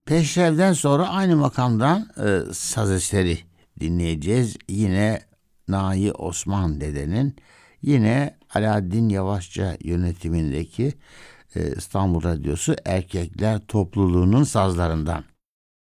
Peşrev'den sonra aynı makamdan saz eseri dinleyeceğiz. Yine Nahi Osman Dede'nin, yine Alaaddin Yavaşça yönetimindeki İstanbul Radyosu Erkekler Topluluğu'nun sazlarından.